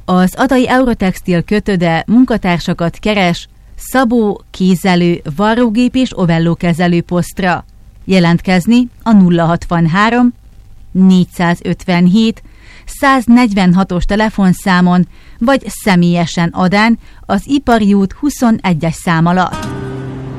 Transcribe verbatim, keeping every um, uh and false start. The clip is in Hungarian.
Az Adai Eurotextil kötöde munkatársakat keres szabó, kézelő, varrógép és ovellókezelő posztra. Jelentkezni a nulla hatvanhárom négyszázötvenhét száznegyvenhatos telefonszámon, vagy személyesen Adán az Ipari út huszonegyes szám alatt.